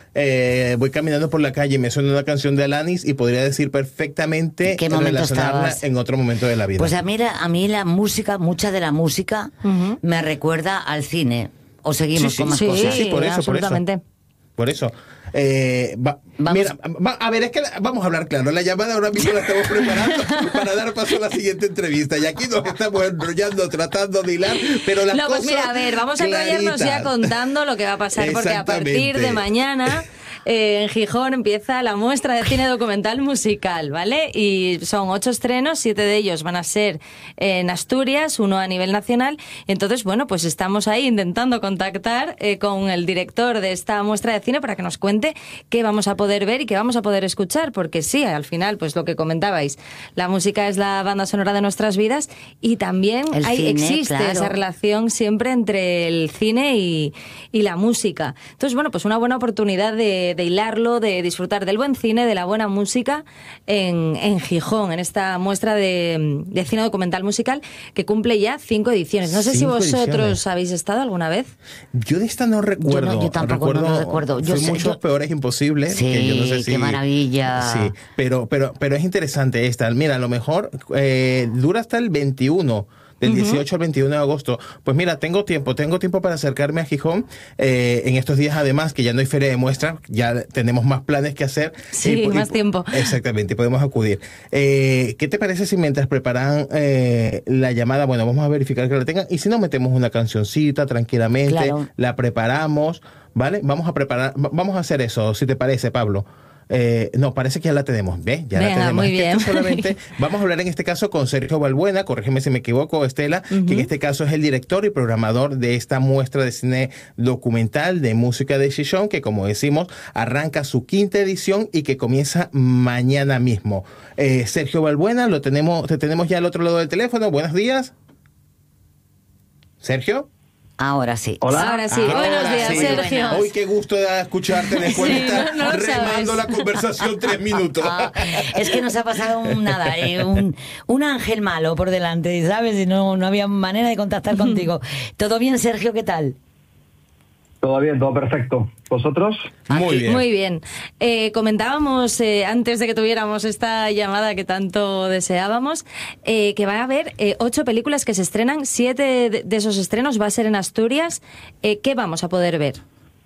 voy caminando por la calle y me suena una canción de Alanis y podría decir perfectamente relacionarla en otro momento de la vida. Pues a mí la música, mucha de la música me recuerda al cine. ¿O seguimos con más cosas? Sí, por eso, absolutamente. Por eso. Mira, a ver, es que vamos a hablar claro. La llamada ahora mismo la estamos preparando para dar paso a la siguiente entrevista. Y aquí nos estamos enrollando, tratando de hilar, pero las cosas... Pues mira, a ver, vamos a enrollarnos ya contando lo que va a pasar, porque a partir de mañana... en Gijón empieza la muestra de cine documental musical, ¿vale? Y son 8 estrenos, 7 de ellos van a ser en Asturias, 1 a nivel nacional. Entonces, bueno, pues estamos ahí intentando contactar con el director de esta muestra de cine para que nos cuente qué vamos a poder ver y qué vamos a poder escuchar, porque sí, al final, pues lo que comentabais, la música es la banda sonora de nuestras vidas y también existe esa relación siempre entre el cine y la música. Entonces, bueno, pues una buena oportunidad de hilarlo, de disfrutar del buen cine, de la buena música en Gijón, en esta muestra de cine documental musical que cumple ya 5 ediciones. No sé si vosotros habéis estado alguna vez. Yo de esta no recuerdo. Yo tampoco no recuerdo. Fue muchos peores imposibles. Sí, que yo no sé si, qué maravilla. Sí, pero es interesante esta. Mira, a lo mejor dura hasta el 21. Del 18 al 21 de agosto. Pues mira, tengo tiempo para acercarme a Gijón. En estos días, además, que ya no hay feria de muestras, ya tenemos más planes que hacer. Sí, más tiempo. Exactamente, podemos acudir. ¿Qué te parece si mientras preparan la llamada, bueno, vamos a verificar que la tengan, y si no, metemos una cancioncita tranquilamente, la preparamos, ¿vale? Vamos a hacer eso, si te parece, Pablo. No, parece que ya la tenemos. ¿Ves? Ya la tenemos. Muy bien. Solamente vamos a hablar en este caso con Sergio Balbuena, corrígeme si me equivoco, Estela, que en este caso es el director y programador de esta muestra de cine documental de música de Gijón, que como decimos, arranca su 5ª edición y que comienza mañana mismo. Sergio Balbuena, te tenemos ya al otro lado del teléfono. Buenos días. ¿Sergio? Ahora sí. Hola. Ahora sí. Buenos días, Sergio. Hoy qué gusto de escucharte después de estar remando la conversación 3 minutos. Es que nos ha pasado un ángel malo por delante, ¿sabes? Y no había manera de contactar contigo. ¿Todo bien, Sergio? ¿Qué tal? Todo bien, todo perfecto. ¿Vosotros? Muy bien. Muy bien. Comentábamos antes de que tuviéramos esta llamada que tanto deseábamos, que va a haber 8 películas que se estrenan, 7 de esos estrenos va a ser en Asturias. ¿Qué vamos a poder ver?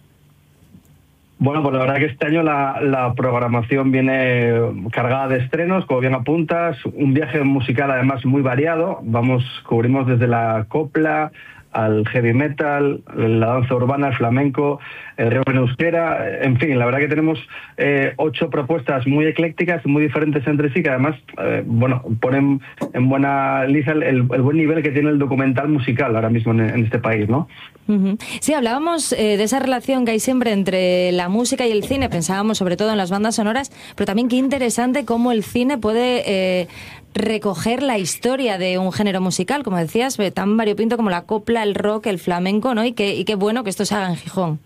Bueno, pues la verdad que este año la programación viene cargada de estrenos, como bien apuntas, un viaje musical además muy variado. Cubrimos desde la copla al heavy metal, la danza urbana, el flamenco, el río en euskera, en fin, la verdad que tenemos 8 propuestas muy eclécticas, muy diferentes entre sí, que además, ponen en buena liza el buen nivel que tiene el documental musical ahora mismo en este país, ¿no? Sí, hablábamos de esa relación que hay siempre entre la música y el cine, pensábamos sobre todo en las bandas sonoras, pero también qué interesante cómo el cine puede recoger la historia de un género musical, como decías, tan variopinto como la copla, el rock, el flamenco, ¿no? Y qué bueno que esto se haga en Gijón.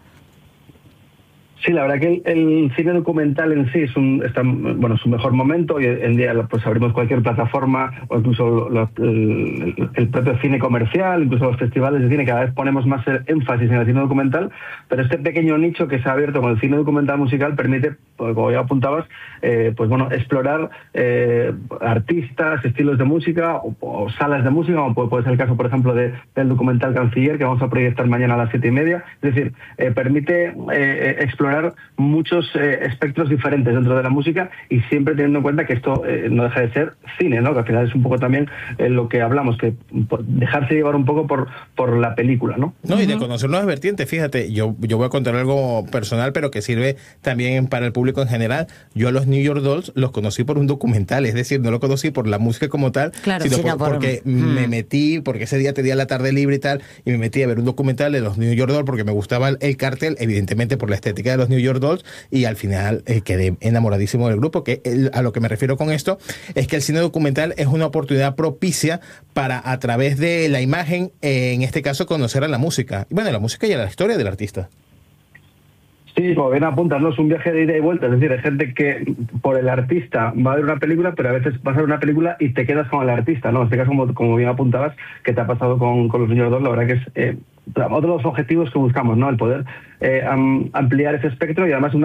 Sí, la verdad que el cine documental en sí está su mejor momento. Hoy en día pues abrimos cualquier plataforma o incluso el propio cine comercial, incluso los festivales de cine, cada vez ponemos más énfasis en el cine documental, pero este pequeño nicho que se ha abierto con el cine documental musical permite, como ya apuntabas, explorar artistas, estilos de música o salas de música, como puede ser el caso, por ejemplo, del documental Canciller, que vamos a proyectar mañana a las 7:30. Es decir, permite explorar muchos espectros diferentes dentro de la música y siempre teniendo en cuenta que esto no deja de ser cine, ¿no? Que al final es un poco también lo que hablamos, que dejarse llevar un poco por la película, ¿no? No, y de conocer nuevas vertientes. Fíjate, yo voy a contar algo personal, pero que sirve también para el público en general. Yo a los New York Dolls los conocí por un documental, es decir, no lo conocí por la música como tal, sino porque me metí, porque ese día tenía la tarde libre y tal, y me metí a ver un documental de los New York Dolls porque me gustaba el cartel, evidentemente por la estética de los New York Dolls, y al final quedé enamoradísimo del grupo. A lo que me refiero con esto es que el cine documental es una oportunidad propicia para, a través de la imagen, en este caso, conocer a la música. Bueno, la música y a la historia del artista. Sí, como bien apuntas, ¿no? Es un viaje de ida y vuelta, es decir, hay gente que por el artista va a ver una película, pero a veces vas a ver una película y te quedas con el artista, ¿no? En este caso, como bien apuntabas, que te ha pasado con los New York Dolls, la verdad que es otro de los objetivos que buscamos, ¿no? El poder ampliar ese espectro y además una